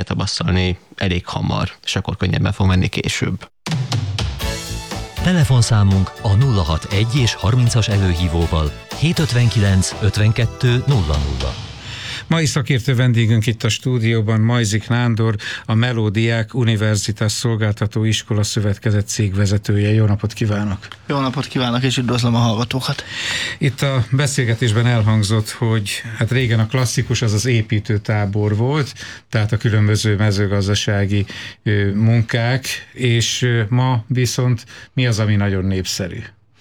tapasztalni elég hamar, és akkor könnyebben fog menni később. Telefonszámunk a 061 és 30-as előhívóval 759 52 00. Mai szakértő vendégünk itt a stúdióban Majzik Nándor, a Melódiák Universitas Szolgáltató Iskola Szövetkezet cégvezetője. Jó napot kívánok! Jó napot kívánok, és üdvözlöm a hallgatókat! Itt a beszélgetésben elhangzott, hogy hát régen a klasszikus az építőtábor volt, tehát a különböző mezőgazdasági munkák, és ma viszont mi az, ami nagyon népszerű?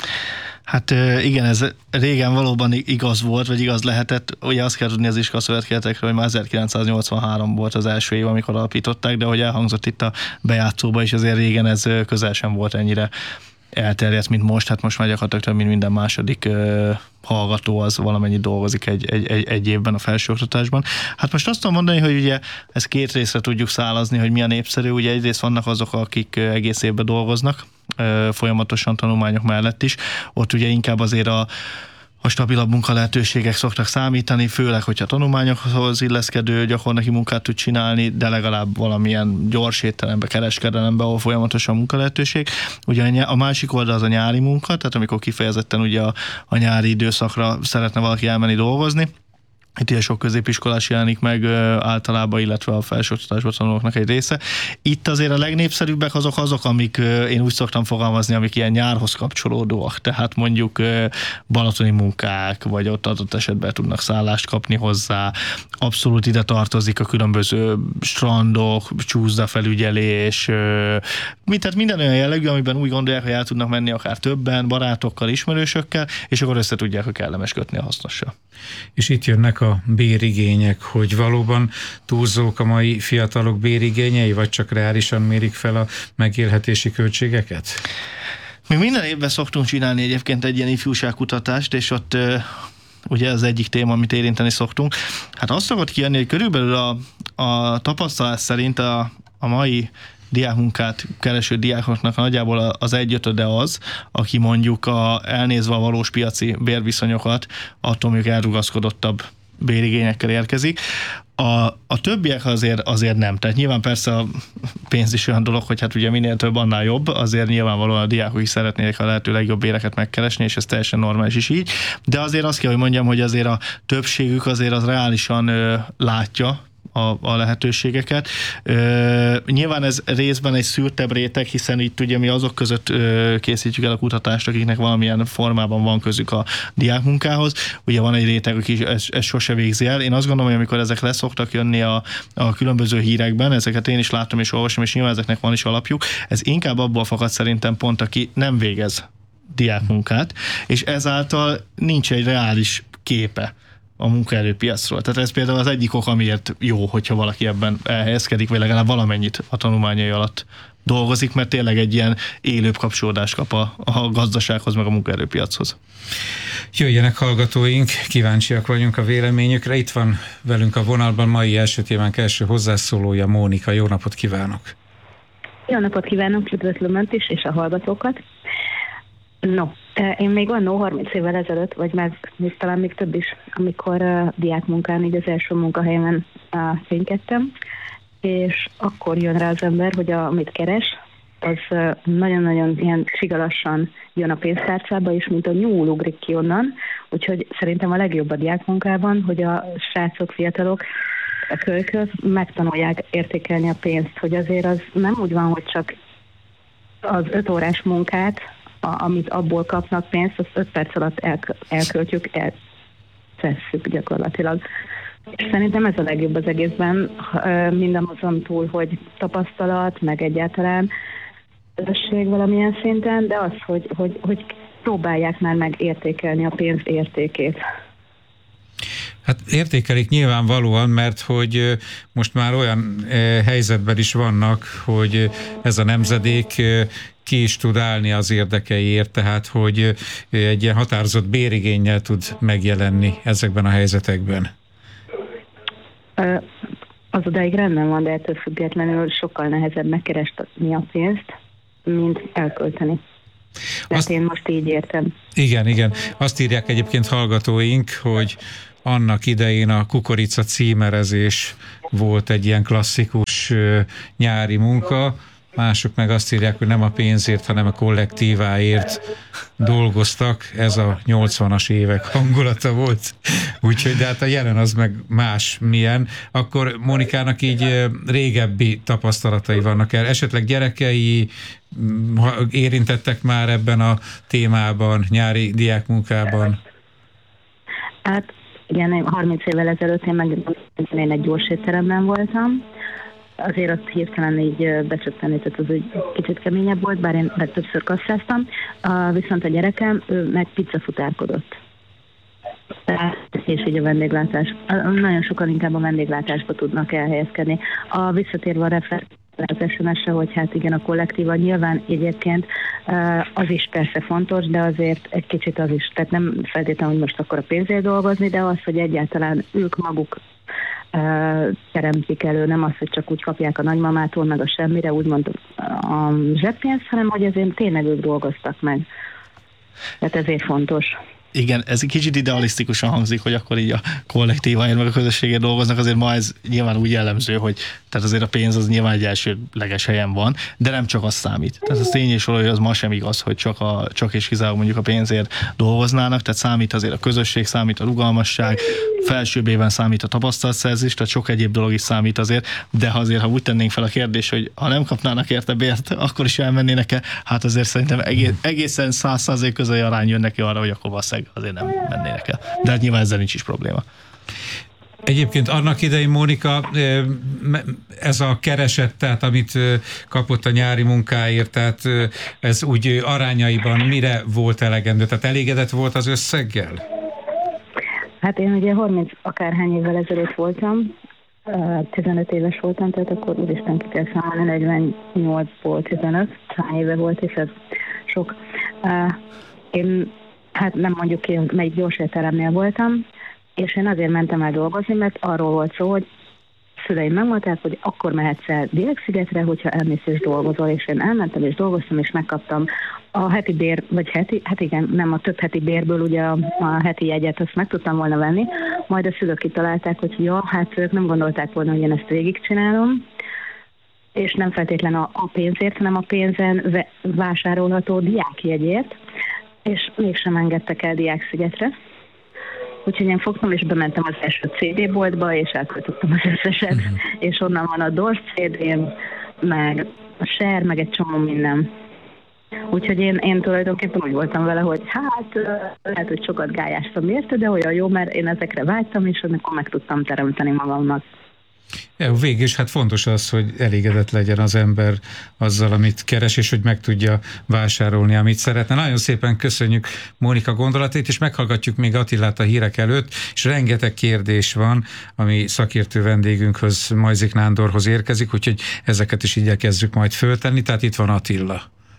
Hát igen, ez régen valóban igaz volt, vagy igaz lehetett. Ugye azt kell tudni az iskolaszövetkezetekről, hogy már 1983 volt az első év, amikor alapították, de hogy elhangzott itt a bejátszóba is, azért régen ez közel sem volt ennyire elterjedt, mint most. Hát most már gyakorlatilag több mint minden második hallgató az valamennyi dolgozik egy évben a felsőoktatásban. Hát most azt tudom mondani, hogy ugye ezt két részre tudjuk szálazni, hogy milyen népszerű. Ugye egyrészt vannak azok, akik egész évben dolgoznak, folyamatosan tanulmányok mellett is. Ott ugye inkább azért a stabilabb munkalehetőségek szoktak számítani, főleg, hogyha tanulmányokhoz illeszkedő gyakornoki munkát tud csinálni, de legalább valamilyen gyors étterembe, kereskedelembe, ahol folyamatosan munkalehetőség. Ugye a másik oldal az a nyári munka, tehát amikor kifejezetten ugye a nyári időszakra szeretne valaki elmenni dolgozni. Itt ilyen sok középiskolás jelenik meg általában, illetve a felsőoktatásban tanulóknak egy része. Itt azért a legnépszerűbbek azok, amik én úgy szoktam fogalmazni, amik ilyen nyárhoz kapcsolódóak. Tehát mondjuk balatoni munkák, vagy ott adott esetben tudnak szállást kapni hozzá. Abszolút ide tartozik a különböző strandok, csúszdafelügyelés, tehát minden olyan jellegű, amiben úgy gondolják, hogy el tudnak menni akár többen, barátokkal, ismerősökkel, és akkor össze tudják, hogy kellemes kötni a hasznossal. És itt jönnek a bérigények, hogy valóban túlzók a mai fiatalok bérigényei, vagy csak reálisan mérik fel a megélhetési költségeket? Mi minden évben szoktunk csinálni egyébként egy ilyen ifjúságkutatást, és ott ugye az egyik téma, amit érinteni szoktunk. Hát azt szokott kijönni, hogy körülbelül a tapasztalat szerint a mai diákmunkát kereső diákoknak nagyjából az 1/5 az, aki mondjuk elnézve a valós piaci bérviszonyokat, attól mondjuk elrugaszkodottabb bérigényekkel érkezik. A többiek azért nem. Tehát nyilván persze a pénz is olyan dolog, hogy hát ugye minél több, annál jobb. Azért nyilvánvalóan a diákok is szeretnék a lehető legjobb béreket megkeresni, és ez teljesen normális is így. De azért azt kell, hogy mondjam, hogy azért a többségük azért az reálisan látja a lehetőségeket. Nyilván ez részben egy szűrtebb réteg, hiszen itt ugye mi azok között készítjük el a kutatást, akiknek valamilyen formában van közük a diákmunkához. Ugye van egy réteg, aki ezt sose végzi el. Én azt gondolom, hogy amikor ezek leszoktak jönni a különböző hírekben, ezeket én is látom és olvasom, és nyilván ezeknek van is alapjuk, ez inkább abból fakad szerintem pont, aki nem végez diákmunkát, és ezáltal nincs egy reális képe a munkaerőpiacról. Tehát ez például az egyik ok, amiért jó, hogyha valaki ebben elhelyezkedik, vagy legalább valamennyit a tanulmányai alatt dolgozik, mert tényleg egy ilyen élőbb kapcsolódást kap a gazdasághoz, meg a munkaerőpiachoz. Jöjjenek hallgatóink, kíváncsiak vagyunk a véleményükre. Itt van velünk a vonalban mai első témánk első hozzászólója, Mónika. Jó napot kívánok! Jó napot kívánok, üdvözlöm Önt is, és a hallgatókat. No, én még annó 30 évvel ezelőtt, vagy még talán még több is, amikor diákmunkán, így az első munkahelyemen fénykedtem, és akkor jön rá az ember, hogy amit keres, az nagyon-nagyon ilyen sigalassan jön a pénztárcába, és mint a nyúl ugrik ki onnan, úgyhogy szerintem a legjobb a diákmunkában, hogy a srácok, fiatalok, a kölykök megtanulják értékelni a pénzt, hogy azért az nem úgy van, hogy csak az 5 órás munkát, amit abból kapnak pénzt, azt 5 perc alatt elköltjük, eltesszük gyakorlatilag. És szerintem ez a legjobb az egészben, mindazon túl, hogy tapasztalat, meg egyáltalán közösség valamilyen szinten, de az, hogy próbálják már meg értékelni a pénz értékét. Hát értékelik nyilvánvalóan, mert hogy most már olyan helyzetben is vannak, hogy ez a nemzedék ki is tud állni az érdekeiért, tehát hogy egy ilyen határozott bérigénnyel tud megjelenni ezekben a helyzetekben. Az odáig rendben van, de ettől függetlenül sokkal nehezebb megkeresni a pénzt, mint elkölteni. Tehát én most így értem. Igen. Azt írják egyébként hallgatóink, hogy annak idején a kukorica címerezés volt egy ilyen klasszikus nyári munka, mások meg azt írják, hogy nem a pénzért, hanem a kollektíváért dolgoztak. Ez a 80-as évek hangulata volt. Úgyhogy de hát a jelen az meg más milyen. Akkor Monikának így régebbi tapasztalatai vannak el. Esetleg gyerekei érintettek már ebben a témában, nyári diákmunkában? Hát igen, 30 évvel ezelőtt én egy gyors étteremben voltam. Azért ott hirtelen így becsöppenített, az úgy kicsit keményebb volt, bár én többször kasszáztam. Viszont a gyerekem, ő meg pizzafutárkodott. És így a vendéglátás. Nagyon sokan inkább a vendéglátásba tudnak elhelyezkedni. Visszatérve a az SMS-re, hogy hát igen, a kollektíva nyilván egyébként az is persze fontos, de azért egy kicsit az is, tehát nem feltétlenül, hogy most akkor a pénzért dolgozni, de az, hogy egyáltalán ők maguk teremtik elő, nem az, hogy csak úgy kapják a nagymamától, meg a semmire, úgymond a zseppénzt, hanem hogy azért tényleg ők dolgoztak meg. Tehát ezért fontos. Igen, ez kicsit idealisztikusan hangzik, hogy akkor így a kollektíváért meg a közösségért dolgoznak, azért ma ez nyilván úgy jellemző, hogy tehát azért a pénz az nyilván egy elsődleges helyen van, de nem csak az számít. Tehát az tény és való, hogy az ma sem igaz, hogy csak és kizárólag mondjuk a pénzért dolgoznának, tehát számít azért a közösség, számít a rugalmasság, felsőbbében számít a tapasztalatszerzés, tehát sok egyéb dolog is számít azért, de ha úgy tennénk fel a kérdést, hogy ha nem kapnának érte bért, akkor is elmennének-e, hát azért szerintem egészen 100% közeli arány jön neki arra, hogy akkor valószínűleg azért nem mennének el. De hát nyilván ezzel nincs is probléma. Egyébként annak idején, Mónika, ez a kereset, tehát amit kapott a nyári munkáért, tehát ez úgy arányaiban mire volt elegendő? Tehát elégedett volt az összeggel? Hát én ugye 30 akárhány évvel ezelőtt voltam, 15 éves voltam, tehát akkor úristen ki kell számolni, 48-ból 15, hány éve volt, és ez sok. Én hát nem mondjuk ki, melyik gyors étteremnél voltam, és én azért mentem el dolgozni, mert arról volt szó, hogy szüleim megmondták, hogy akkor mehetsz el Diák-szigetre, hogyha elmész és dolgozol, és én elmentem és dolgoztam, és megkaptam a heti bér, vagy heti, hát igen, nem a több heti bérből, ugye a heti jegyet, azt meg tudtam volna venni, majd a szülők kitalálták, hogy ja, hát ők nem gondolták volna, hogy én ezt végigcsinálom, és nem feltétlen a pénzért, hanem a pénzen vásárolható diákjegyért, és mégsem engedtek el Diák-szigetre. Úgyhogy én fogtam, és bementem az első CD boltba, és elköltöttem az összeset, és onnan van a Doors CD-m, meg a Share, meg egy csomó minden. Úgyhogy én tulajdonképpen úgy voltam vele, hogy hát lehet, hogy sokat gályáztam érte, de olyan jó, mert én ezekre vágytam, és amikor meg tudtam teremteni magamnak. Végül is hát fontos az, hogy elégedett legyen az ember azzal, amit keres, és hogy meg tudja vásárolni, amit szeretne. Nagyon szépen köszönjük Mónika gondolatait, és meghallgatjuk még Attilát a hírek előtt, és rengeteg kérdés van, ami szakértő vendégünkhöz, Majzik Nándorhoz érkezik, úgyhogy ezeket is igyekezzük majd föltenni, tehát itt van Attila.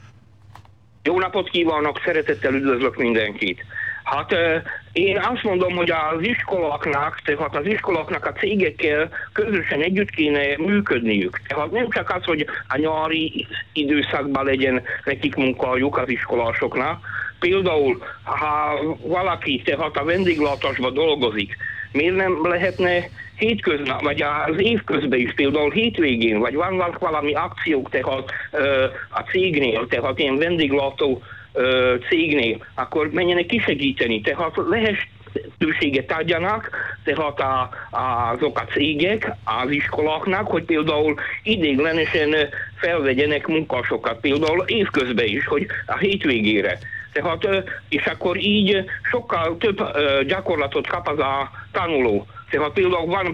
Jó napot kívánok, szeretettel üdvözlök mindenkit. Hát én azt mondom, hogy az iskoláknak a cégekkel közösen együtt kéne működniük. Tehát nem csak az, hogy a nyári időszakban legyen nekik munkájuk az iskolásoknak. Például, ha valaki tehát a vendéglátásban dolgozik, miért nem lehetne hétköznap, vagy az évközben is, például hétvégén, vagy vannak valami akciók tehát a cégnél, tehát ilyen vendéglátó cégnél, akkor menjenek kisegíteni, tehát lehetőséget adjanak, tehát azok a cégek az iskoláknak, hogy például ideiglenesen felvegyenek munkásokat, például évközben is, hogy a hétvégére. Tehát, és akkor így sokkal több gyakorlatot kap az a tanuló. Tehát például van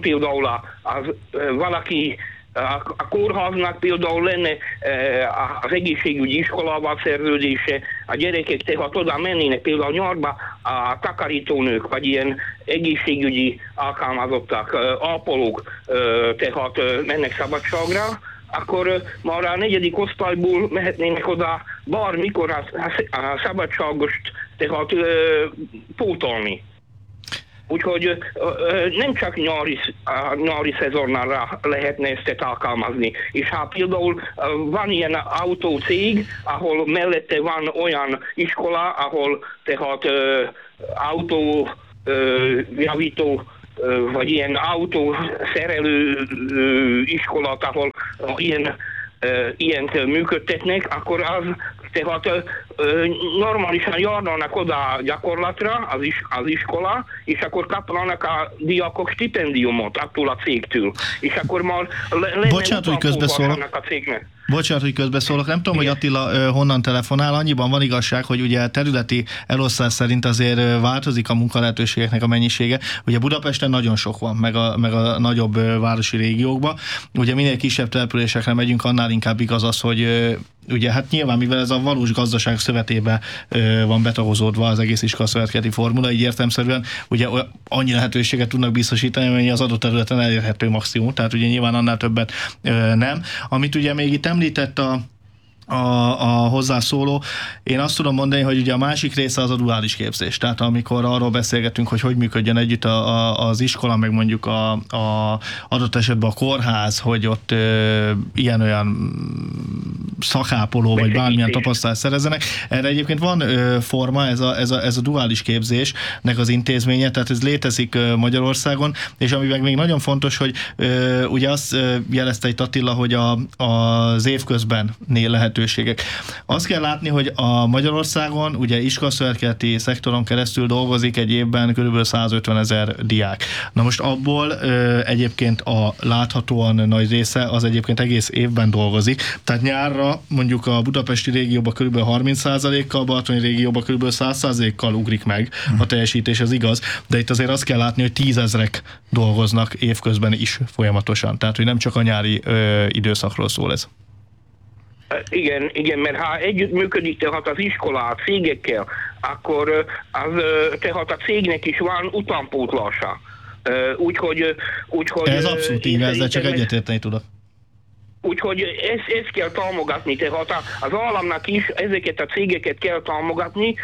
valaki a kórháznak például lenne az egészségügyi iskolával szerződése, a gyerekek tehát oda mennének például nyarba a takarítónők, vagy ilyen egészségügyi alkalmazottak, ápolók, tehát mennek szabadságra, akkor már a 4. osztályból mehetnének oda bármikor a szabadságost tehát pótolni. Úgyhogy nem csak nyári szezonnal lehetne ezt alkalmazni. És ha például van ilyen autócég, ahol mellette van olyan iskola, ahol tehát autó javító vagy ilyen autószerelő iskolát, ahol ilyent működtetnek, akkor tehát normálisan járnának oda gyakorlatra az iskola, és akkor kapnának a diákok stipendiumot attól a cégtől. És akkor már lenne utánpótlásának a cégnek. Bocsánat, hogy közbeszólok. Nem tudom, hogy Attila honnan telefonál. Annyiban van igazság, hogy ugye területi elosztás szerint azért változik a munkalehetőségeknek a mennyisége. Ugye Budapesten nagyon sok van, meg a nagyobb városi régiókban. Ugye minél kisebb településekre megyünk, annál inkább igaz az, hogy ugye hát nyilván, mivel ez a valós gazdaság szövetébe van betagozódva az egész iskolaszövetkezeti formula, így értelemszerűen ugye annyi lehetőséget tudnak biztosítani, amennyi az adott területen elérhető maximum, tehát ugye nyilván annál többet nem. Amit ugye még itt említett a hozzászóló, én azt tudom mondani, hogy ugye a másik része az a duális képzés. Tehát amikor arról beszélgetünk, hogy működjön együtt az iskola, meg mondjuk a adott esetben a kórház, hogy ott ilyen-olyan szakápoló, vagy bármilyen tapasztalat szerezzenek. Erre egyébként van forma, ez a duális képzésnek az intézménye, tehát ez létezik Magyarországon, és ami meg még nagyon fontos, hogy ugye azt jelezte itt Attila, hogy az évközben lehetőségek. Azt kell látni, hogy a Magyarországon ugye iskolaszövetkezeti szektoron keresztül dolgozik egy évben kb. 150 000 diák. Na most abból egyébként a láthatóan nagy része az egyébként egész évben dolgozik. Tehát nyárra mondjuk a budapesti régióban kb. 30%-kal, a balatoni régióban kb. 100%-kal ugrik meg a teljesítés, az igaz, de itt azért azt kell látni, hogy 10 000 dolgoznak évközben is folyamatosan. Tehát, hogy nem csak a nyári időszakról szól ez. Igen, mert ha együtt működik tehát az iskola a cégekkel, akkor tehát a cégnek is van utánpótlása. Úgyhogy ez abszolút így, ezzel csak egyetérteni tudok. Úgyhogy ezt kell támogatni, tehát az államnak is ezeket a cégeket kell támogatni,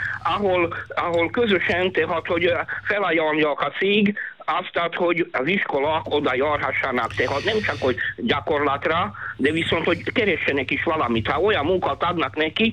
ahol közösen, tehát hogy felajánlják a cég azt, hogy az iskolák oda járhassanak, tehát nem csak, hogy gyakorlatra, de viszont, hogy keressenek is valamit. Ha olyan munkát adnak neki,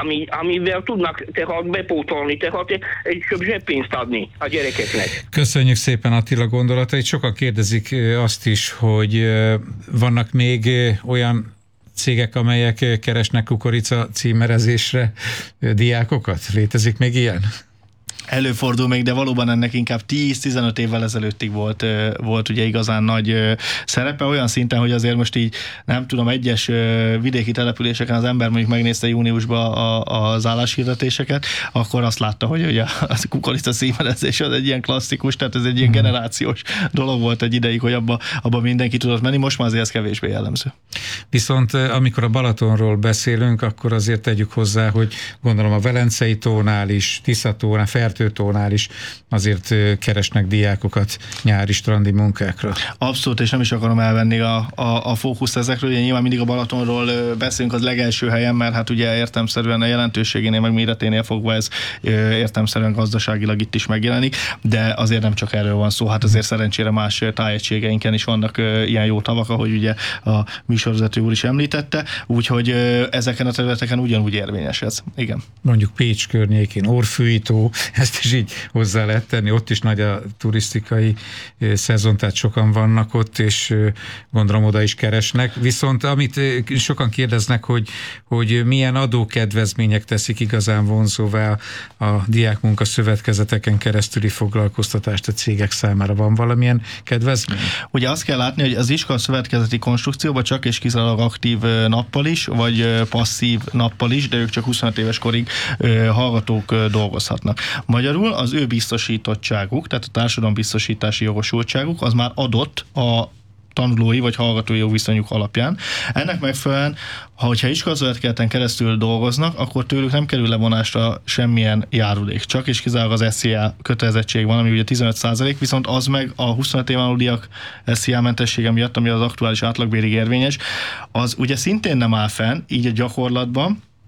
amivel tudnak tehát bepótolni, tehát egy több zseppénzt adni a gyerekeknek. Köszönjük szépen Attila gondolatait. Sokan kérdezik azt is, hogy vannak még olyan cégek, amelyek keresnek kukorica címerezésre diákokat? Létezik még ilyen? Előfordul még, de valóban ennek inkább 10-15 évvel ezelőttig volt ugye igazán nagy szerepe, olyan szinten, hogy azért most így nem tudom, egyes vidéki településeken az ember mondjuk megnézte júniusban az álláshirdetéseket, akkor azt látta, hogy ugye a kukorica címerezés az egy ilyen klasszikus, tehát ez egy ilyen generációs dolog volt egy ideig, hogy abba mindenki tudott menni, most már azért ez kevésbé jellemző. Viszont amikor a Balatonról beszélünk, akkor azért tegyük hozzá, hogy gondolom a Velencei tónál is, Tiszatónál, Fertőtónál is azért keresnek diákokat nyári strandi munkákra. Abszolút, és nem is akarom elvenni a fókuszt ezekről, ugye nyilván mindig a Balatonról beszélünk az legelső helyen, mert hát ugye értelemszerűen a jelentőségénél, meg méreténél fogva ez értelemszerűen gazdaságilag itt is megjelenik, de azért nem csak erről van szó, hát azért szerencsére más tájegységeinken is vannak ilyen jó tavak, ahogy ugye a műsorvezető úr is említette, úgyhogy ezeken a területeken ugyanúgy érvényes ez. Igen. Mondjuk Pécs környékén, Orfűjtó, ezt is így hozzá lehet tenni, ott is nagy a turisztikai szezon, tehát sokan vannak ott, és gondolom oda is keresnek. Viszont amit sokan kérdeznek, hogy milyen adókedvezmények teszik igazán vonzóvá a diákmunka szövetkezeteken keresztüli foglalkoztatást a cégek számára. Van valamilyen kedvezmény? Ugye azt kell látni, hogy az iskola szövetkezeti konstrukcióban csak és kizárólag aktív nappal is, vagy passzív nappal is, de ők csak 25 éves korig hallgatók dolgozhatnak. Magyarul az ő biztosítottságuk, tehát a társadalombiztosítási jogosultságuk az már adott a tanulói vagy hallgatói jogviszonyuk alapján. Ennek megfelelően, hogyha iskolaszövetkezeten keresztül dolgoznak, akkor tőlük nem kerül levonásra semmilyen járulék. Csak és kizárólag az SZIA kötelezettség van, ami ugye 15%, viszont az meg a 25 éven aluliak SZIA mentessége miatt, ami az aktuális átlagbérig érvényes, az ugye szintén nem áll fenn, így a gyakorlatban.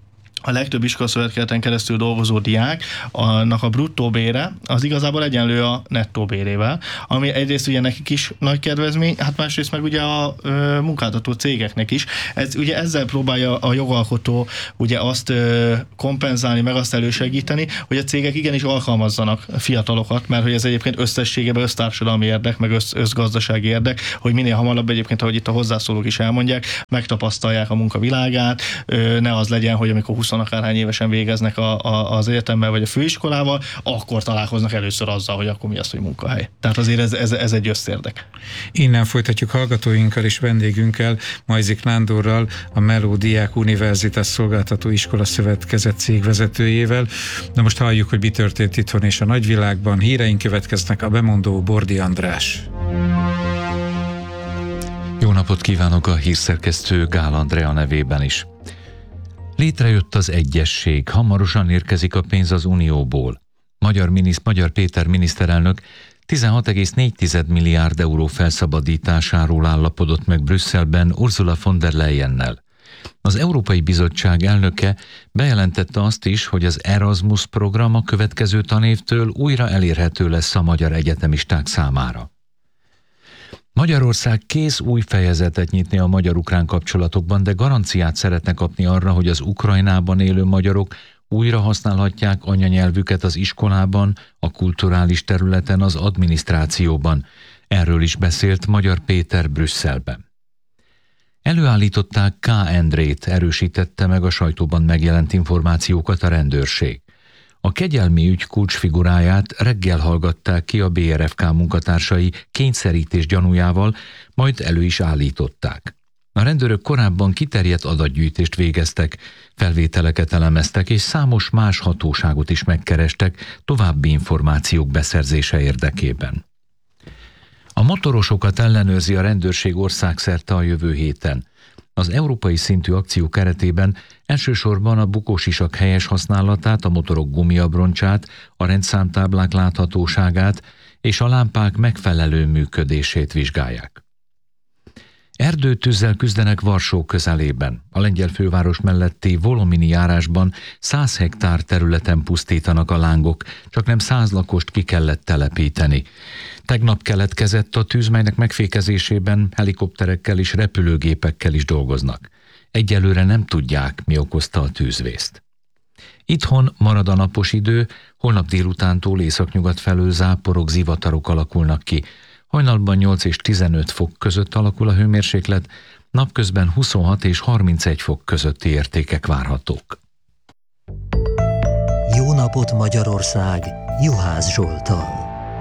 a legtöbb iskolaszövetkezeten keresztül dolgozó diák, annak a bruttó bére az igazából egyenlő a nettó bérével, ami egyrészt ugye nekik is nagy kedvezmény, hát másrészt meg ugye a munkáltató cégeknek is. Ugye ezzel próbálja a jogalkotó ugye azt kompenzálni, meg azt elősegíteni, hogy a cégek igenis alkalmazzanak fiatalokat, mert hogy ez egyébként összességében össztársadalmi érdek, meg összgazdasági érdek, hogy minél hamarabb egyébként, ahogy itt a hozzászólók is elmondják, megtapasztalják a munkavilágát, ne az legyen, hogy amikor 20 akárhány évesen végeznek az egyetemmel vagy a főiskolával, akkor találkoznak először azzal, hogy akkor mi az, hogy munkahely. Tehát azért ez egy összérdek. Innen folytatjuk hallgatóinkkal és vendégünkkel, Majzik Nándorral, a Meló Diák Universitas Szolgáltató Iskola Szövetkezet cégvezetőjével. De most halljuk, hogy mi történt itthon és a nagyvilágban. Híreink következnek, a bemondó Bordi András. Jó napot kívánok a hírszerkesztő Gál Andrea nevében is. Létrejött az egyesség, hamarosan érkezik a pénz az Unióból. Magyar Péter miniszterelnök 16,4 milliárd euró felszabadításáról állapodott meg Brüsszelben Ursula von der Leyennel. Az Európai Bizottság elnöke bejelentette azt is, hogy az Erasmus program a következő tanévtől újra elérhető lesz a magyar egyetemisták számára. Magyarország kész új fejezetet nyitni a magyar-ukrán kapcsolatokban, de garanciát szeretne kapni arra, hogy az Ukrajnában élő magyarok újra használhatják anyanyelvüket az iskolában, a kulturális területen, az adminisztrációban. Erről is beszélt Magyar Péter Brüsszelben. Előállították K. Endrét, erősítette meg a sajtóban megjelent információkat a rendőrség. A kegyelmi ügy kulcsfiguráját reggel hallgatták ki a BRFK munkatársai kényszerítés gyanújával, majd elő is állították. A rendőrök korábban kiterjedt adatgyűjtést végeztek, felvételeket elemeztek és számos más hatóságot is megkerestek további információk beszerzése érdekében. A motorosokat ellenőrzi a rendőrség országszerte a jövő héten. Az európai szintű akció keretében elsősorban a bukósisak helyes használatát, a motorok gumiabroncsát, a rendszámtáblák láthatóságát és a lámpák megfelelő működését vizsgálják. Erdőtűzzel küzdenek Varsó közelében. A lengyel főváros melletti Volomini járásban 100 hektár területen pusztítanak a lángok, csaknem 100 lakost ki kellett telepíteni. Tegnap keletkezett a tűz, melynek megfékezésében helikopterekkel és repülőgépekkel is dolgoznak. Egyelőre nem tudják, mi okozta a tűzvészt. Itthon marad a napos idő, holnap délutántól északnyugat felől záporok, zivatarok alakulnak ki. Hajnalban 8 és 15 fok között alakul a hőmérséklet, napközben 26 és 31 fok közötti értékek várhatók. Jó napot Magyarország! Juhász Zsolttal.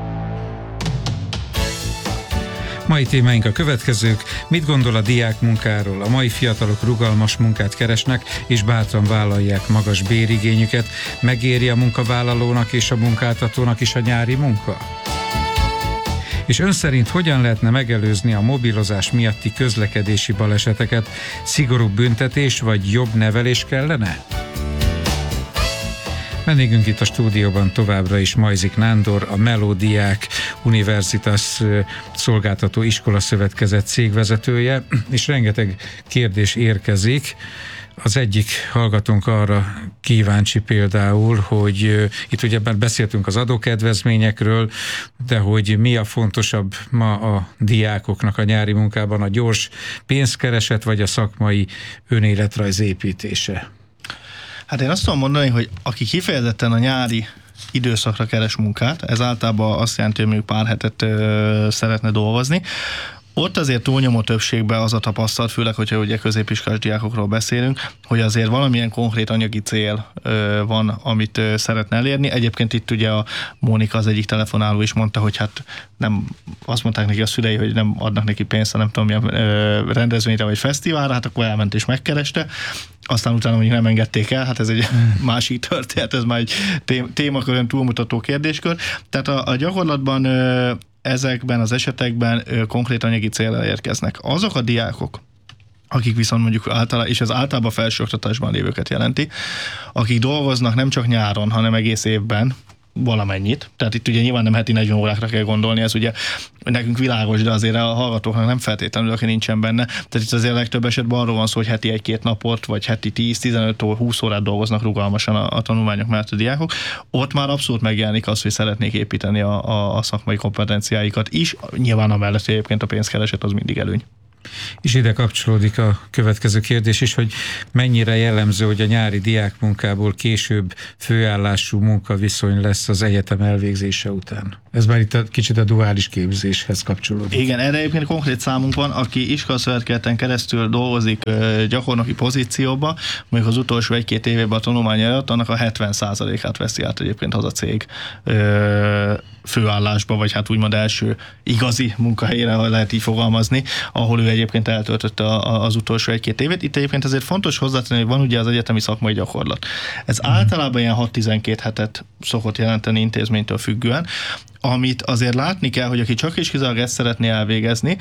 Mai témáink a következők. Mit gondol a diák munkáról? A mai fiatalok rugalmas munkát keresnek, és bátran vállalják magas bérigényüket. Megéri a munkavállalónak és a munkáltatónak is a nyári munka? És ön szerint hogyan lehetne megelőzni a mobilozás miatti közlekedési baleseteket? Szigorúbb büntetés vagy jobb nevelés kellene? Vendégünk itt a stúdióban továbbra is Majzik Nándor, a Meló Diák Universitas Szolgáltató Iskola Szövetkezet cégvezetője, és rengeteg kérdés érkezik. Az egyik hallgatónk arra kíváncsi például, hogy itt ugye már beszéltünk az adókedvezményekről, de hogy mi a fontosabb ma a diákoknak a nyári munkában, a gyors pénzkereset vagy a szakmai önéletrajz építése? Hát én azt tudom mondani, hogy aki kifejezetten a nyári időszakra keres munkát, ez általában azt jelenti, hogy mondjuk pár hetet szeretne dolgozni, ott azért túlnyomó többségben az a tapasztalat, főleg, hogyha ugye középiskolás diákokról beszélünk, hogy azért valamilyen konkrét anyagi cél van, amit szeretne elérni. Egyébként itt ugye a Mónika, az egyik telefonáló is mondta, hogy hát nem, azt mondták neki a szülei, hogy nem adnak neki pénzt, nem tudom milyen rendezvényre vagy fesztiválra, hát akkor elment és megkereste. Aztán utána mondjuk nem engedték el, hát ez egy másik történet, ez már egy témakörön túlmutató kérdéskör. Tehát a gyakorlatban ezekben az esetekben konkrét anyagi célra érkeznek. Azok a diákok, akik viszont mondjuk és ez általában felsőoktatásban lévőket jelenti, akik dolgoznak nem csak nyáron, hanem egész évben, valamennyit, tehát itt ugye nyilván nem heti 40 órákra kell gondolni, ez ugye nekünk világos, de azért a hallgatóknak nem feltétlenül, aki nincsen benne. Tehát itt azért legtöbb esetben arról van szó, hogy heti 1-2 napot, vagy heti 10-15-20 órát dolgoznak rugalmasan a tanulmányok mellett a diákok. Ott már abszolút megjelenik az, hogy szeretnék építeni a szakmai kompetenciáikat is, nyilván amellett, hogy egyébként a pénzkereset az mindig előny. És ide kapcsolódik a következő kérdés is, hogy mennyire jellemző, hogy a nyári diákmunkából később főállású munkaviszony lesz az egyetem elvégzése után. Ez már itt kicsit a duális képzéshez kapcsolódik. Igen, erre egyébként konkrét számunk van, aki iskolaszövetkezeten keresztül dolgozik gyakornoki pozícióba, mondjuk az utolsó 1-2 évében a tanulmány előtt, annak a 70%-át veszi át egyébként az a cég főállásba, vagy hát úgymond első igazi munkahelyére, ha lehet így fogalmazni, ahol ő egyébként eltöltötte az utolsó 1-2 évet. Itt egyébként azért fontos hozzátenni, hogy van ugye az egyetemi szakmai gyakorlat. Ez általában ilyen 6-12 hetet szokott jelenteni intézménytől függően, amit azért látni kell, hogy aki csak és kizárólag ezt szeretné elvégezni,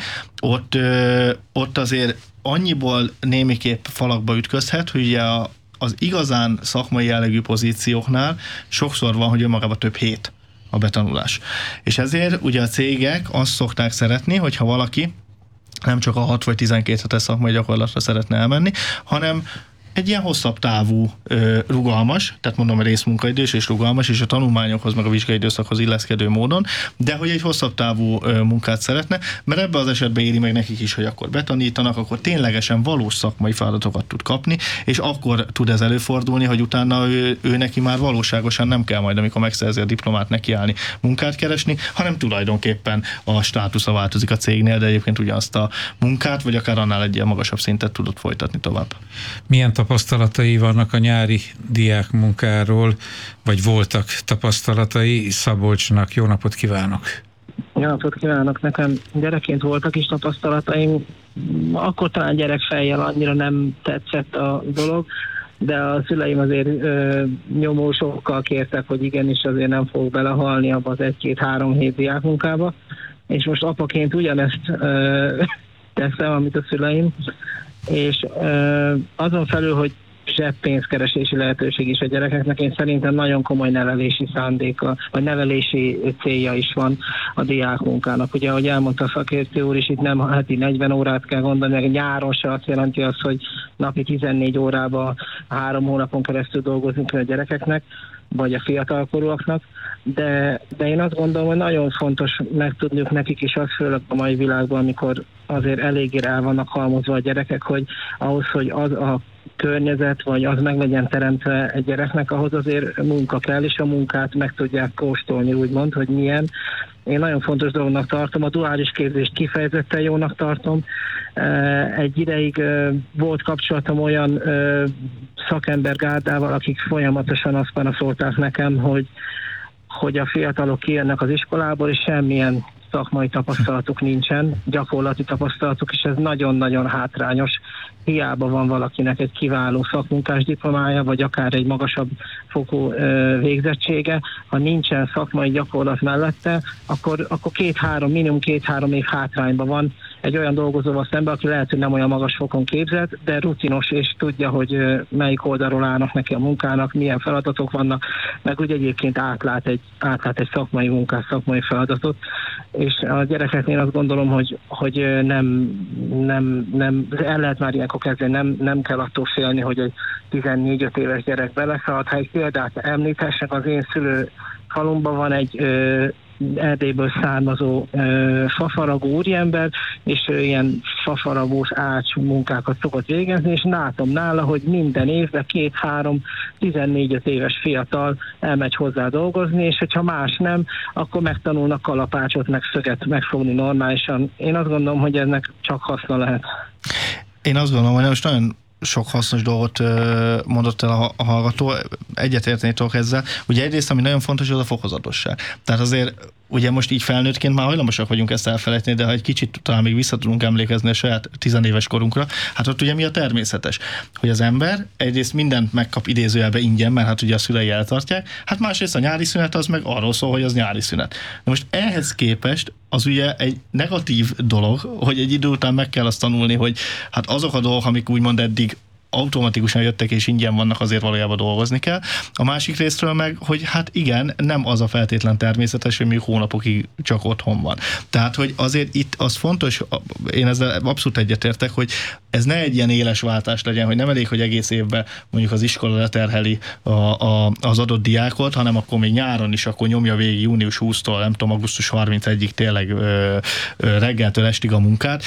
ott azért annyiból némiképp falakba ütközhet, hogy ugye az igazán szakmai jellegű pozícióknál sokszor van, hogy önmagában több hét a betanulás. És ezért ugye a cégek azt szokták szeretni, hogyha valaki nem csak a 6 vagy 12 hetes szakmai gyakorlatra szeretne elmenni, hanem egy ilyen hosszabb távú, rugalmas, tehát mondom, a részmunkaidős és rugalmas, és a tanulmányokhoz, meg a vizsgai időszakhoz illeszkedő módon, de hogy egy hosszabb távú munkát szeretne, mert ebben az esetben éri meg nekik is, hogy akkor betanítanak, akkor ténylegesen valós szakmai feladatokat tud kapni, és akkor tud ez előfordulni, hogy utána ő neki már valóságosan nem kell majd, amikor megszerzi a diplomát, nekiállni, munkát keresni, hanem tulajdonképpen a státusza változik a cégnél, de egyébként ugyanazt a munkát, vagy akár annál egy ilyen magasabb szintet tudott folytatni tovább. Milyen tapasztalatai vannak a nyári diákmunkáról, vagy voltak tapasztalatai? Szabolcsnak jó napot kívánok! Jó napot kívánok! Nekem gyerekként voltak is tapasztalataim, akkor talán gyerekfejjel annyira nem tetszett a dolog, de a szüleim azért nyomósokkal kértek, hogy igenis azért nem fogok belehalni abba az 1-2-3 hét diákmunkába, és most apaként ugyanezt teszem, amit a szüleim, és azon felül, hogy zseppénzkeresési lehetőség is a gyerekeknek, én szerintem nagyon komoly nevelési szándéka, vagy nevelési célja is van a diákmunkának. Ugye, ahogy elmondta a szakértő úr is, itt nem heti 40 órát kell gondolni, meg nyáron se azt jelenti azt, hogy napi 14 órában 3 hónapon keresztül dolgozunk a gyerekeknek, vagy a fiatalkorúaknak, de én azt gondolom, hogy nagyon fontos megtudniuk nekik is azt, főleg a mai világban, amikor azért eléggé el vannak halmozva a gyerekek, hogy ahhoz, hogy az a környezet, vagy az meg legyen teremtve egy gyereknek, ahhoz azért munka kell, és a munkát meg tudják kóstolni, úgymond, hogy milyen. Én nagyon fontos dolognak tartom, a duális képzést kifejezetten jónak tartom. Egy ideig volt kapcsolatom olyan szakembergárdával, akik folyamatosan azt panaszolták nekem, hogy a fiatalok kijönnek az iskolából, és semmilyen szakmai tapasztalatuk nincsen, gyakorlati tapasztalatuk, és ez nagyon-nagyon hátrányos. Hiába van valakinek egy kiváló szakmunkás diplomája, vagy akár egy magasabb fokú végzettsége, ha nincsen szakmai gyakorlat mellette, akkor minimum 2-3 év hátrányban van egy olyan dolgozóval szemben, aki lehet, hogy nem olyan magas fokon képzett, de rutinos, és tudja, hogy melyik oldalról állnak neki a munkának, milyen feladatok vannak, meg úgy egyébként átlát egy szakmai munkát, szakmai feladatot, és a gyerekeknél azt gondolom, hogy nem el lehet már ilyenkor kezdeni, nem kell attól félni, hogy egy 14-5 éves gyerek beleszalad. Ha egy példát említhessek, az én szülő falumban van egy Erdélyből származó fafaragó úriember, és ő ilyen fafaragós ács munkákat szokott végezni, és látom nála, hogy minden évben 2-3 14-5 éves fiatal elmegy hozzá dolgozni, és hogyha más nem, akkor megtanulnak kalapácsot, meg szöget megfogni normálisan. Én azt gondolom, hogy ennek csak haszna lehet. Én azt gondolom, hogy most nagyon sok hasznos dolgot mondott el a hallgató, egyetérteni tudok ezzel. Ugye egyrészt, ami nagyon fontos, az a fokozatosság. Tehát azért ugye most így felnőttként már hajlamosak vagyunk ezt elfelejteni, de ha egy kicsit talán még vissza tudunk emlékezni a saját 10 éves korunkra, hát ott ugye mi a természetes? Hogy az ember egyrészt mindent megkap idézőjelbe ingyen, mert hát ugye a szülei eltartják, hát másrészt a nyári szünet az meg arról szól, hogy az nyári szünet. Na most ehhez képest az ugye egy negatív dolog, hogy egy idő után meg kell azt tanulni, hogy hát azok a dolgok, amik úgymond eddig automatikusan jöttek és ingyen vannak, azért valójában dolgozni kell. A másik részről meg, hogy hát igen, nem az a feltétlen természetes, hogy még hónapokig csak otthon van. Tehát, hogy azért itt az fontos, én ezzel abszolút egyetértek, hogy ez ne egy ilyen éles váltás legyen, hogy nem elég, hogy egész évben mondjuk az iskola leterheli az adott diákot, hanem akkor még nyáron is, akkor nyomja végig június 20-tól, nem tudom, augusztus 31-ig tényleg reggeltől estig a munkát,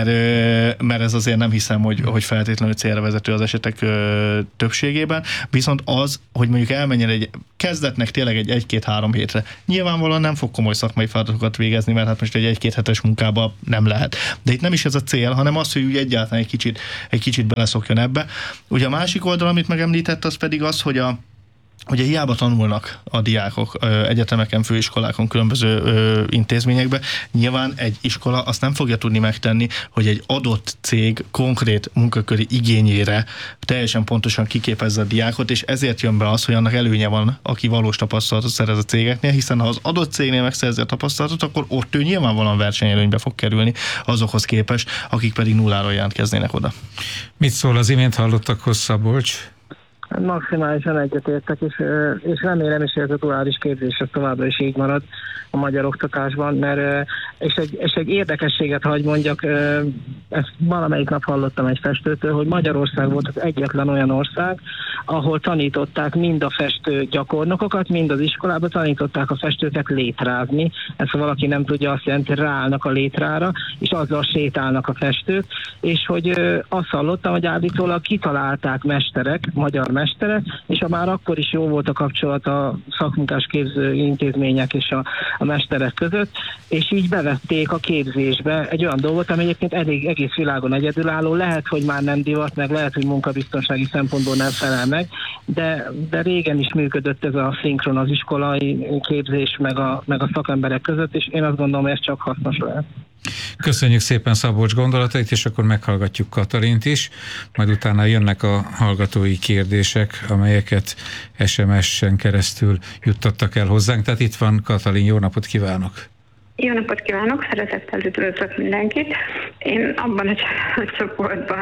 mert ez azért nem hiszem, hogy feltétlenül célra vezető az esetek többségében. Viszont az, hogy mondjuk elmenjen kezdetnek tényleg egy 1-2-3 hétre. Nyilvánvalóan nem fog komoly szakmai feladatokat végezni, mert hát most egy 1-2 hetes munkába nem lehet. De itt nem is ez a cél, hanem az, hogy úgy egyáltalán egy kicsit beleszokjon ebbe. Ugye a másik oldal, amit megemlített, az pedig az, hogy ugye hiába tanulnak a diákok egyetemeken, főiskolákon, különböző intézményekben, nyilván egy iskola azt nem fogja tudni megtenni, hogy egy adott cég konkrét munkaköri igényére teljesen pontosan kiképezze a diákot, és ezért jön be az, hogy annak előnye van, aki valós tapasztalatot szerez a cégeknél, hiszen ha az adott cégnél megszerzi a tapasztalatot, akkor ott ő nyilvánvalóan versenyelőnybe fog kerülni azokhoz képest, akik pedig nulláról jelentkeznének oda. Mit szól az imént hallottakhoz, Szabolcs? Maximálisan egyetértek, és remélem is, hogy ez a duális képzés továbbra is így marad a magyar oktatásban, mert és egy érdekességet hagy mondjak, ezt valamelyik nap hallottam egy festőtől, hogy Magyarország volt az egyetlen olyan ország, ahol tanították mind a festő gyakornokokat, mind az iskolában tanították a festőket létrázni. Ezt ha valaki nem tudja, azt jelenti, hogy ráállnak a létrára, és azzal sétálnak a festők, és hogy azt hallottam, hogy állítólag kitalálták mesterek, magyar mesterek, és már akkor is jó volt a kapcsolat a szakmunkásképző intézmények és a mesterek között, és így bevették a képzésbe egy olyan dolgot, ami egyébként egész világon egyedülálló, lehet, hogy már nem divat, meg lehet, hogy munkabiztonsági szempontból nem felel meg, de régen is működött ez a szinkron az iskolai képzés meg a szakemberek között, és én azt gondolom, hogy ez csak hasznos lehet. Köszönjük szépen Szabolcs gondolatait, és akkor meghallgatjuk Katalint is, majd utána jönnek a hallgatói kérdések, amelyeket SMS-en keresztül juttattak el hozzánk. Tehát itt van Katalin, jó napot kívánok! Jó napot kívánok, szeretettel üdvözlök mindenkit. Én abban a csoportban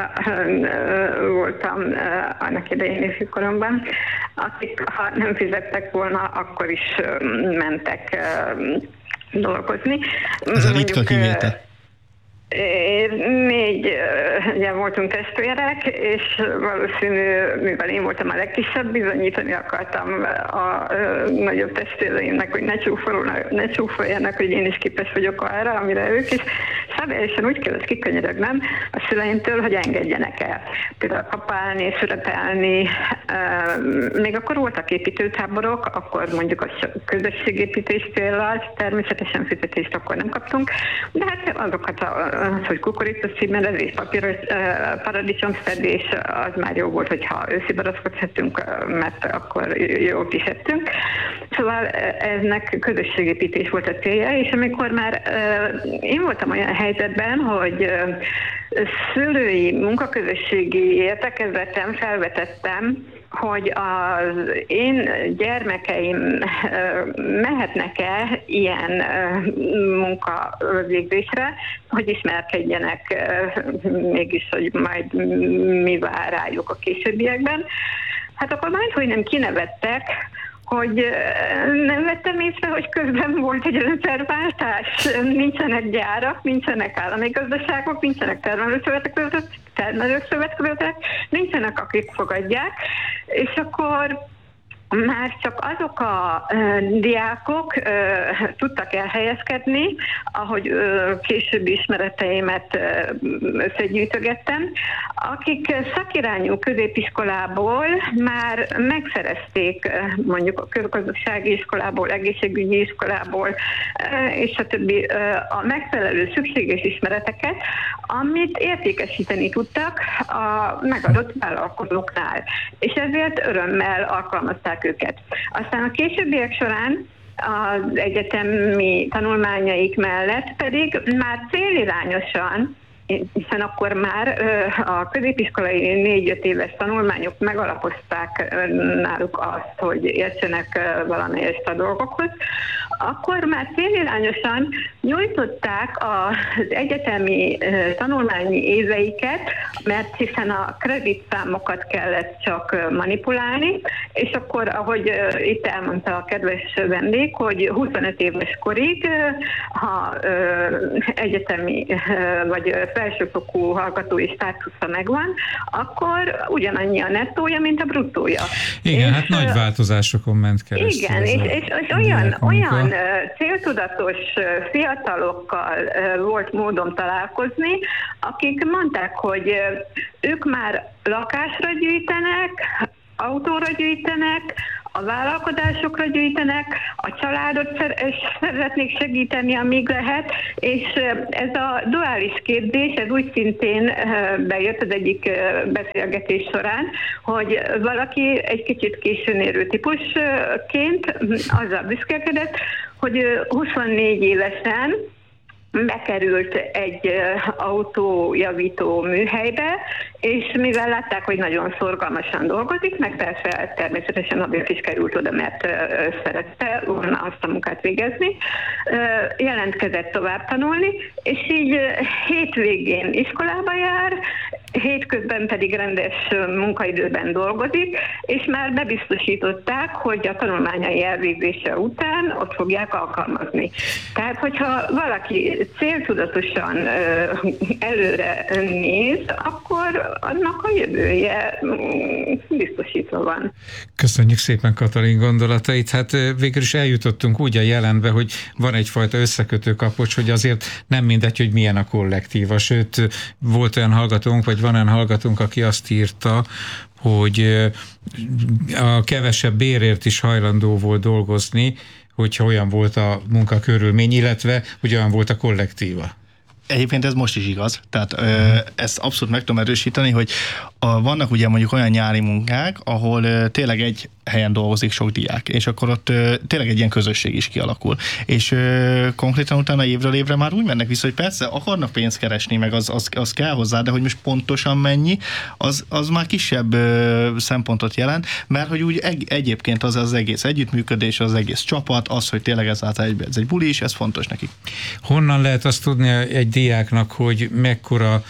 voltam annak idején ifjúkoromban, akik ha nem fizettek volna, akkor is mentek dolgozni. Ez a ritka kivétel. 4 voltunk testvérek, és valószínű, mivel én voltam a legkisebb, bizonyítani akartam a nagyobb testvéreimnek, hogy ne csúfoljanak, hogy én is képes vagyok arra, amire ők is. Szabályosan úgy kellett kikönyörögnem a szüleimtől, hogy engedjenek el. Például kapálni, szürepelni, még akkor voltak építőtáborok, akkor mondjuk a közösségépítés céllal, természetesen fizetést akkor nem kaptunk, de hát azokat hogy kukoricacímerezés, papíros paradicsomszedés, az már jó volt, hogyha őszi barackot szedtünk, mert akkor jót is ettünk. Szóval eznek közösségépítés volt a célja, és amikor már én voltam olyan helyzetben, hogy szülői munkaközösségi értekezleten felvetettem, hogy az én gyermekeim mehetnek-e ilyen munkavégzésre, hogy ismerkedjenek mégis, hogy majd mi vár rájuk a későbbiekben. Hát akkor majd, hogy nem kinevettek, hogy nem vettem észre, hogy közben volt egy rendszerváltás. Nincsenek gyárak, nincsenek állami gazdaságok, nincsenek termelőszövetkezetek, nincsenek, akik fogadják, és akkor már csak azok a diákok tudtak elhelyezkedni, ahogy későbbi ismereteimet összegyűjtögettem, akik szakirányú középiskolából már megszerezték mondjuk a közgazdasági iskolából, egészségügyi iskolából, és a többi a megfelelő szükséges ismereteket, amit értékesíteni tudtak a megadott vállalkozóknál. És ezért örömmel alkalmazták őket. Aztán a későbbiek során az egyetemi tanulmányaik mellett pedig már célirányosan hiszen akkor már a középiskolai 4-5 éves tanulmányok megalapozták náluk azt, hogy értsenek valamelyest a dolgokhoz, akkor már célirányosan nyújtották az egyetemi tanulmányi éveiket, mert hiszen a kreditszámokat kellett csak manipulálni, és akkor, ahogy itt elmondta a kedves vendég, hogy 25 éves korig, ha egyetemi vagy felsőfokú hallgatói státusza megvan, akkor ugyanannyi a nettója, mint a bruttója. Igen, és, hát nagy változásokon ment keresztül. Igen, és olyan céltudatos fiatalokkal volt módom találkozni, akik mondták, hogy ők már lakásra gyűjtenek, autóra gyűjtenek, a vállalkozásokra gyűjtenek, a családot szeretnék segíteni, amíg lehet, és ez a duális képzés, ez úgy szintén bejött az egyik beszélgetés során, hogy valaki egy kicsit későn érő típusként azzal büszkélkedett, hogy 24 évesen bekerült egy autójavító műhelybe, és mivel látták, hogy nagyon szorgalmasan dolgozik, meg persze természetesen azért is került oda, mert szerette volna azt a munkát végezni, jelentkezett tovább tanulni, és így hétvégén iskolába jár, hétközben pedig rendes munkaidőben dolgozik, és már bebiztosították, hogy a tanulmányai elvégzése után ott fogják alkalmazni. Tehát, hogyha valaki céltudatosan előre néz, akkor annak a jövője biztosítva van. Köszönjük szépen Katalin gondolatait. Hát végül is eljutottunk úgy a jelenbe, hogy van egyfajta összekötő kapocs, hogy azért nem mindegy, hogy milyen a kollektíva. Sőt, volt olyan hallgatónk, vagy van olyan hallgatónk, aki azt írta, hogy a kevesebb bérért is hajlandó volt dolgozni, hogyha olyan volt a munkakörülmény, illetve hogy olyan volt a kollektíva. Egyébként ez most is igaz, tehát ezt abszolút meg tudom erősíteni, hogy vannak ugye mondjuk olyan nyári munkák, ahol tényleg egy helyen dolgozik sok diák, és akkor ott tényleg egy ilyen közösség is kialakul. És konkrétan utána évről évre már úgy mennek vissza, hogy persze akarnak pénzt keresni, meg az kell hozzá, de hogy most pontosan mennyi, az már kisebb szempontot jelent, mert hogy úgy egyébként az egész együttműködés, az egész csapat, az, hogy tényleg ez egy buli is, ez fontos nekik. Honnan lehet azt tudni egy diáknak, hogy mekkora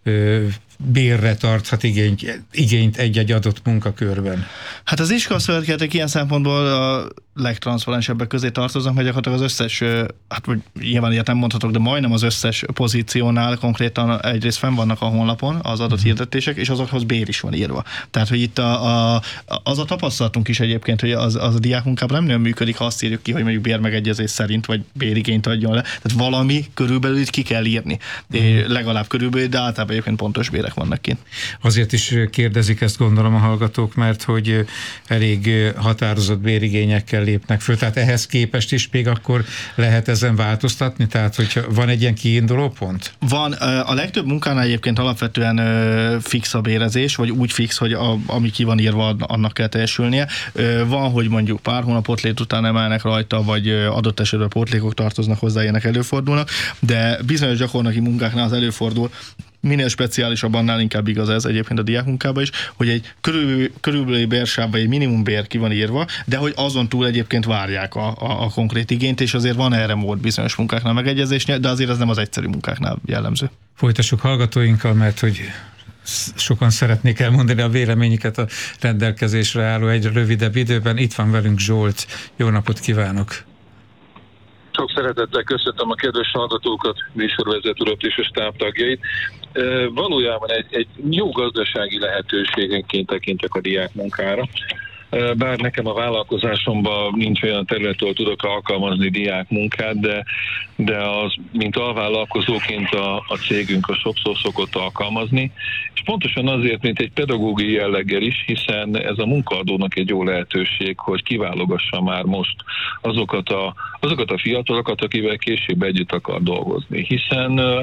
bérre tarthat igényt egy-egy adott munkakörben? Hát az iskolaszövetkezetek ilyen szempontból a legtranszparensebbek közé tartoznak, mert gyakorlatilag az összes, hát nyilván ilyet nem mondhatok, de majdnem az összes pozíciónál konkrétan egyrészt fenn vannak a honlapon az adott hirdetések, és azokhoz bér is van írva. Tehát, hogy itt az a tapasztalatunk is egyébként, hogy az a diákmunkában nem nagyon működik, ha azt írjuk ki, hogy mondjuk bérmegegyezés szerint, vagy bérigényt adjon le. Tehát valami körülbelül itt ki kell írni. Legalább körülbelül, de általában egyébként pontos bérek vannak kint. Azért is kérdezik ezt, gondolom, a hallgatók, mert hogy elég határozott bérigényekkel lépnek föl. Tehát ehhez képest is még akkor lehet ezen változtatni? Tehát, hogyha van egy ilyen kiinduló pont? Van. A legtöbb munkánál egyébként alapvetően fix a bérezés, vagy úgy fix, hogy ami ki van írva, annak kell teljesülnie. Van, hogy mondjuk pár hónap pótlét után emelnek rajta, vagy adott esetben pótlékok tartoznak hozzá, ilyenek előfordulnak, de bizonyos gyakornoki munkáknál az előfordul, minél speciálisabb, annál inkább igaz ez egyébként a diákmunkában is, hogy egy körülbelüli bérsáv vagy egy minimum bér ki van írva, de hogy azon túl egyébként várják a konkrét igényt, és azért van erre mód bizonyos munkáknál megegyezésnél, de azért ez nem az egyszerű munkáknál jellemző. Folytassuk hallgatóinkkal, mert hogy sokan szeretnék elmondani a véleményüket a rendelkezésre álló egy rövidebb időben. Itt van velünk Zsolt. Jó napot kívánok! Sok szeretettel köszöntöm a kedves hallgatókat, műsorvezető urat és a stáb tagjait. Valójában egy jó gazdasági lehetőségenként tekintek a diákmunkára. Bár nekem a vállalkozásomban nincs olyan terület, ahol tudok alkalmazni diákmunkát, de az, mint alvállalkozóként a cégünk a sokszor szokott alkalmazni, és pontosan azért, mint egy pedagógiai jelleggel is, hiszen ez a munkaadónak egy jó lehetőség, hogy kiválogassa már most azokat a fiatalokat, akivel később együtt akar dolgozni, hiszen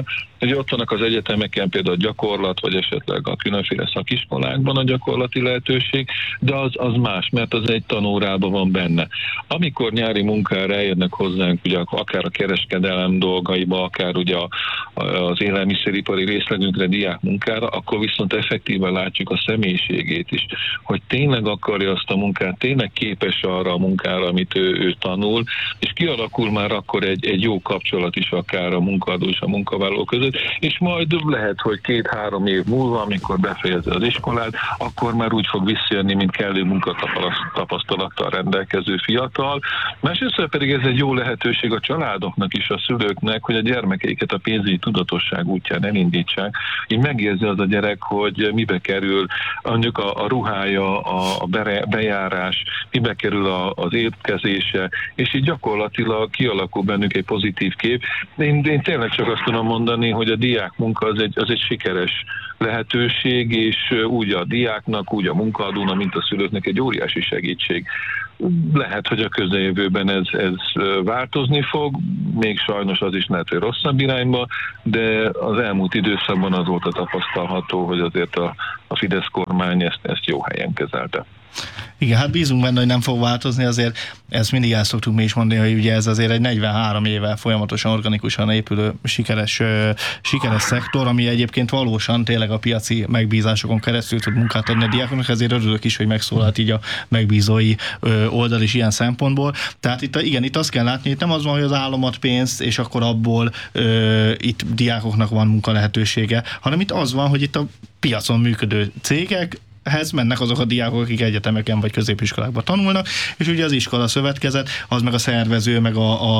Ugye ott vannak az egyetemeken például a gyakorlat, vagy esetleg a különféle szakiskolákban a gyakorlati lehetőség, de az más, mert az egy tanórában van benne. Amikor nyári munkára eljönnek hozzánk, ugye akár a kereskedelem dolgaiba, akár ugye az élelmiszeripari részlegünkre, diák munkára, akkor viszont effektíven látjuk a személyiségét is, hogy tényleg akarja azt a munkát, tényleg képes arra a munkára, amit ő tanul, és kialakul már akkor egy jó kapcsolat is akár a munkaadó és a munkavállaló között, és majd lehet, hogy 2-3 év múlva, amikor befejezi az iskolát, akkor már úgy fog visszajönni, mint kellő munkatapasztalattal rendelkező fiatal. Másrészt pedig ez egy jó lehetőség a családoknak is, a szülőknek, hogy a gyermekeiket a pénzügyi tudatosság útján elindítsák. Így megérzi az a gyerek, hogy mibe kerül mondjuk a ruhája, a bejárás, mibe kerül az étkezése, és így gyakorlatilag kialakul bennük egy pozitív kép. Én tényleg csak azt tudom mondani, hogy a diákmunka az egy sikeres lehetőség, és úgy a diáknak, úgy a munkaadónak, mint a szülőknek egy óriási segítség. Lehet, hogy a közeljövőben ez változni fog, még sajnos az is lehet, hogy rosszabb irányba, de az elmúlt időszakban az volt a tapasztalható, hogy azért a Fidesz kormány ezt jó helyen kezelte. Igen, hát bízunk benne, hogy nem fog változni, azért ezt mindig el szoktuk mi is mondani, hogy ugye ez azért egy 43 éve folyamatosan organikusan épülő sikeres szektor, ami egyébként valósan tényleg a piaci megbízásokon keresztül tud munkát adni a diákoknak, ezért örülök is, hogy megszólalt így a megbízói oldal is ilyen szempontból. Tehát itt azt kell látni, itt nem az van, hogy az állam ad pénzt, és akkor abból itt diákoknak van munkalehetősége, hanem itt az van, hogy itt a piacon működő cégekhez mennek azok a diákok, akik egyetemeken vagy középiskolákban tanulnak, és ugye az iskola szövetkezet, az meg a szervező, meg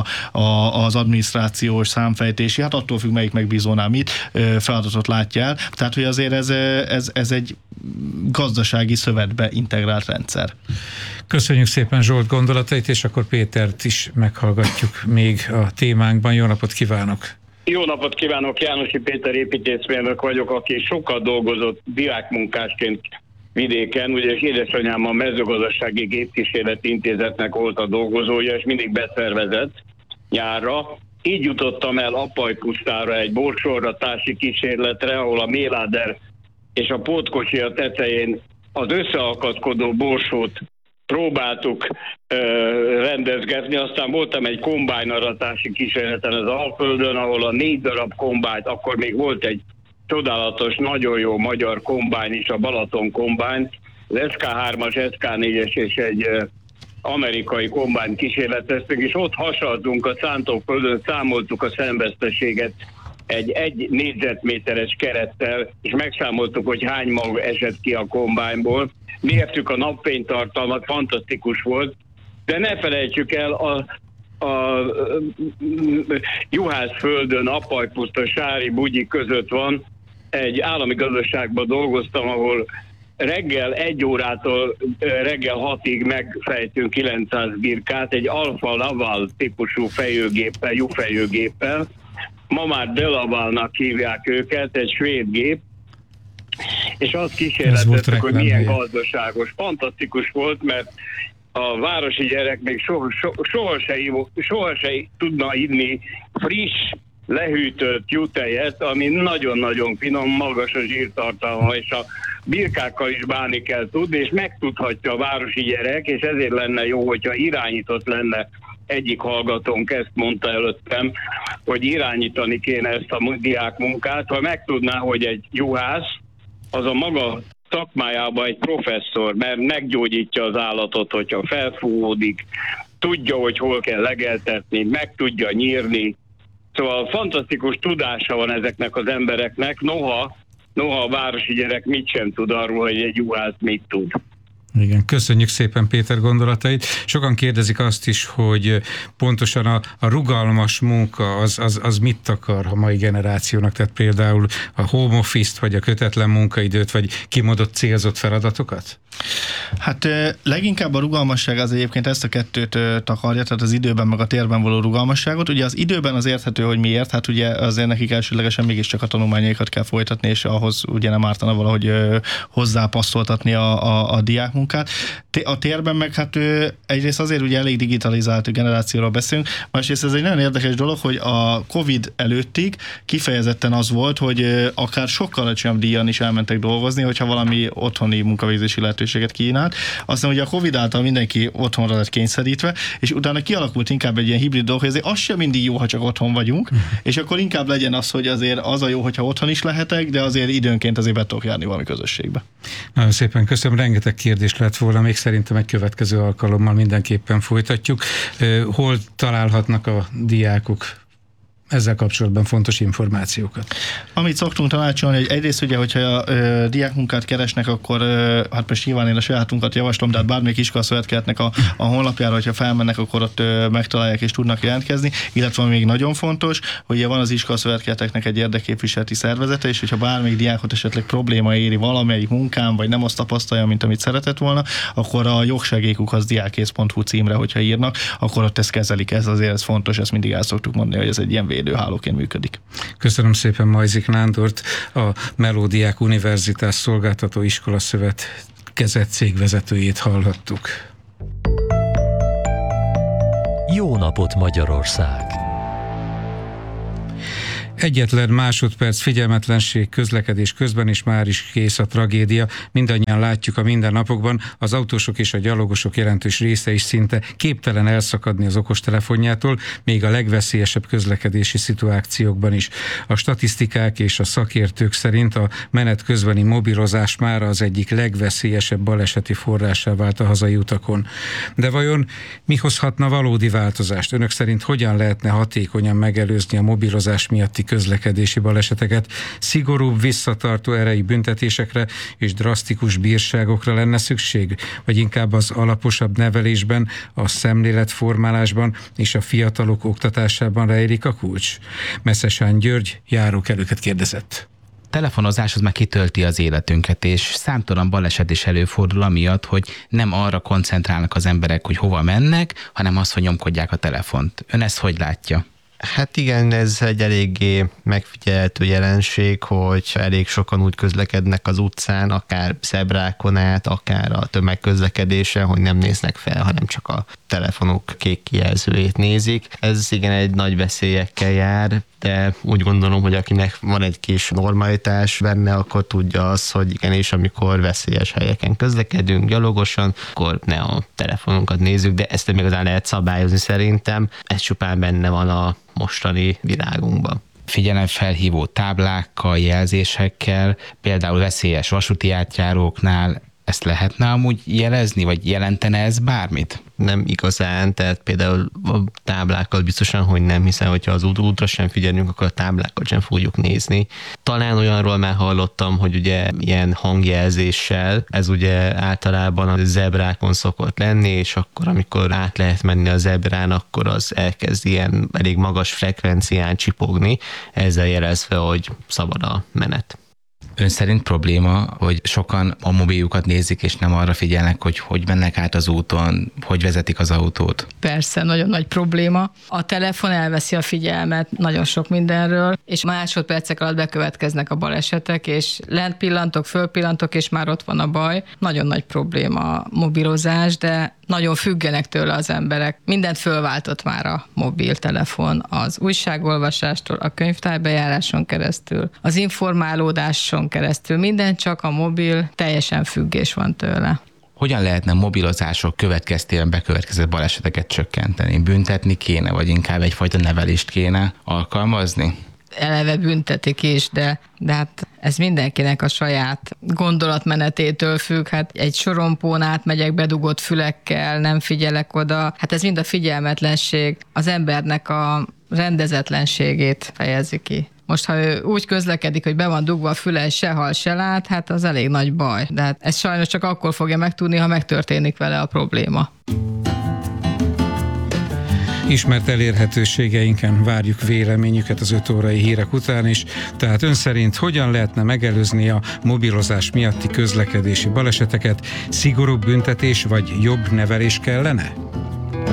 az adminisztrációs számfejtési, hát attól függ, melyik megbízónál mit feladatot látja el. Tehát, hogy azért ez egy gazdasági szövetbe integrált rendszer. Köszönjük szépen Zsolt gondolatait, és akkor Pétert is meghallgatjuk még a témánkban. Jó napot kívánok! Jó napot kívánok, Jánosi Péter építészmérnök vagyok, aki sokat dolgozott diákmunkásként vidéken, ugye édesanyám a mezőgazdasági gépkísérleti intézetnek volt a dolgozója, és mindig beszervezett nyárra. Így jutottam el Apajpusztára egy borsorratási kísérletre, ahol a méláder és a pótkocsi a tetején az összeakaszkodó borsót próbáltuk rendezgetni, aztán voltam egy kombájnaratási kísérleten az Alföldön, ahol a 4 darab kombájt, akkor még volt egy csodálatos, nagyon jó magyar kombájn is, a Balaton kombájn, az SK3-as, SK4-es és egy amerikai kombájn kísérleteztünk, és ott hasaltunk a Szántóföldön, számoltuk a szemveszteséget egy négyzetméteres kerettel, és megszámoltuk, hogy hány mag esett ki a kombájnból. Mértük a napfénytartalmat, fantasztikus volt, de ne felejtsük el, a Juhászföldön, Apajpuszta, Sári, Bugyi között van, egy állami gazdaságban dolgoztam, ahol reggel 1 órától reggel 6-ig megfejtünk 900 birkát, egy Alfa Laval típusú fejőgéppel, lyukfejőgéppel, ma már Delavalnak hívják őket, egy svéd gép, és azt kísérleteztük, hogy milyen gazdaságos. Fantasztikus volt, mert a városi gyerek még soha se tudna inni friss, lehűtött jutejet, ami nagyon-nagyon finom, magas a zsírtartalma, és a birkákkal is bánni kell tudni, és megtudhatja a városi gyerek, és ezért lenne jó, hogyha irányított lenne. Egyik hallgatónk ezt mondta előttem, hogy irányítani kéne ezt a diákmunkát, ha megtudná, hogy egy juhász az a maga szakmájában egy professzor, mert meggyógyítja az állatot, hogyha felfúvódik, tudja, hogy hol kell legeltetni, meg tudja nyírni. Szóval fantasztikus tudása van ezeknek az embereknek, noha a városi gyerek mit sem tud arról, hogy egy juhász mit tud. Igen, köszönjük szépen Péter gondolatait. Sokan kérdezik azt is, hogy pontosan a rugalmas munka az mit akar a mai generációnak, tehát például a home office-t, vagy a kötetlen munkaidőt, vagy kimondott célzott feladatokat? Hát leginkább a rugalmasság az egyébként ezt a kettőt takarja, tehát az időben meg a térben való rugalmasságot. Ugye az időben az érthető, hogy miért, hát ugye azért nekik elsődlegesen mégiscsak a tanulmányaikat kell folytatni, és ahhoz ugye nem ártana valahogy hozzápasszoltatni a diákmunkát. munkát. A térben meg hát egyrészt azért ugye elég digitalizált generációról beszélünk, másrészt ez egy nagyon érdekes dolog, hogy a Covid előttig kifejezetten az volt, hogy akár sokkal alacsonyabb díjan is elmentek dolgozni, hogyha valami otthoni munkavégzési lehetőséget kínált. Aztán ugye a Covid által mindenki otthonra lett kényszerítve, és utána kialakult inkább egy ilyen hibrid dolog, hogy azért az sem mindig jó, ha csak otthon vagyunk, és akkor inkább legyen az, hogy azért az a jó, hogyha otthon is lehetek, de azért időnként azért be tudok járni valami közösségbe. Nagyon szépen köszönöm, rengeteg kérdés lett volna, még szerintem egy következő alkalommal mindenképpen folytatjuk. Hol találhatnak a diákok ezzel kapcsolatban fontos információkat? Amit szoktunk tanácsolni, hogy egyrészt ugye, hogyha diákmunkát keresnek, akkor hát most nyilván én a sajátunkat javaslom, de hát bármelyik iskolaszövetkezetnek a honlapjára, hogyha felmennek, akkor ott megtalálják és tudnak jelentkezni, illetve még nagyon fontos, hogy ugye van az iskolaszövetkezeteknek egy érdekképviseleti szervezete, és hogyha bármelyik diákot esetleg probléma éri valamelyik munkán, vagy nem azt tapasztalja, mint amit szeretett volna, akkor a jogsegélykukac.diákkész.hu címre, hogyha írnak, akkor ott ezt kezelik, ez fontos, ezt mindig el szoktuk mondani, hogy ez egy ilyen védőhálóként működik. Köszönöm szépen Majzik Nándort, a Melódiák Univerzitás Szolgáltató Iskola Szövetkezet cégvezetőjét hallhattuk. Jó napot Magyarország! Egyetlen másodperc figyelmetlenség közlekedés közben, és már is kész a tragédia. Mindannyian látjuk a mindennapokban, az autósok és a gyalogosok jelentős része is szinte képtelen elszakadni az okostelefonjától, még a legveszélyesebb közlekedési szituációkban is. A statisztikák és a szakértők szerint a menet közbeni mobilozás már az egyik legveszélyesebb baleseti forrásá vált a hazai utakon. De vajon mi hozhatna valódi változást? Önök szerint hogyan lehetne hatékonyan megelőzni a mobilozás miatti közlekedési baleseteket? Szigorúbb, visszatartó erejű büntetésekre és drasztikus bírságokra lenne szükség? Vagy inkább az alaposabb nevelésben, a szemléletformálásban és a fiatalok oktatásában rejlik a kulcs? Meszesán György járókelőket kérdezett. Telefonozás az már kitölti az életünket, és számtalan baleset is előfordul amiatt, hogy nem arra koncentrálnak az emberek, hogy hova mennek, hanem az, hogy nyomkodják a telefont. Ön ezt hogy látja? Hát igen, ez egy eléggé megfigyelhető jelenség, hogy elég sokan úgy közlekednek az utcán, akár zebrákon át, akár a tömegközlekedésen, hogy nem néznek fel, hanem csak a telefonuk kék kijelzőjét nézik. Ez igen egy nagy veszélyekkel jár, de úgy gondolom, hogy akinek van egy kis normalitás benne, akkor tudja azt, hogy igenis, amikor veszélyes helyeken közlekedünk gyalogosan, akkor ne a telefonunkat nézzük, de ezt még aztán lehet szabályozni szerintem. Ez csupán benne van a mostani világunkban. Figyelemfelhívó táblákkal, jelzésekkel, például veszélyes vasúti átjáróknál ezt lehetne amúgy jelezni, vagy jelentene ez bármit? Nem igazán, tehát például a táblákkal biztosan, hogy nem, hiszen hogyha az útra sem figyelünk, akkor a táblákat sem fogjuk nézni. Talán olyanról már hallottam, hogy ugye ilyen hangjelzéssel, ez ugye általában a zebrákon szokott lenni, és akkor amikor át lehet menni a zebrán, akkor az elkezd ilyen elég magas frekvencián csipogni, ezzel jelezve, hogy szabad a menet. Ön szerint probléma, hogy sokan a mobiljukat nézik, és nem arra figyelnek, hogy mennek át az úton, hogy vezetik az autót? Persze, nagyon nagy probléma. A telefon elveszi a figyelmet nagyon sok mindenről, és másodpercek alatt bekövetkeznek a balesetek, és lent pillantok, föl pillantok, és már ott van a baj. Nagyon nagy probléma a mobilozás, de nagyon függenek tőle az emberek. Mindent fölváltott már a mobiltelefon, az újságolvasástól, a könyvtárbejáráson keresztül, az informálódáson keresztül, minden csak a mobil, teljesen függés van tőle. Hogyan lehetne mobilozások következtében bekövetkezett baleseteket csökkenteni? Büntetni kéne, vagy inkább egyfajta nevelést kéne alkalmazni? Eleve büntetik is, de hát ez mindenkinek a saját gondolatmenetétől függ. Hát egy sorompón átmegyek bedugott fülekkel, nem figyelek oda. Hát ez mind a figyelmetlenség, az embernek a rendezetlenségét fejezi ki. Most, ha ő úgy közlekedik, hogy be van dugva a füle, se hall, se lát, hát az elég nagy baj. De hát ez sajnos csak akkor fogja megtudni, ha megtörténik vele a probléma. Ismert elérhetőségeinken várjuk véleményüket az 5 órai hírek után is, tehát ön szerint hogyan lehetne megelőzni a mobilozás miatti közlekedési baleseteket? Szigorúbb büntetés vagy jobb nevelés kellene?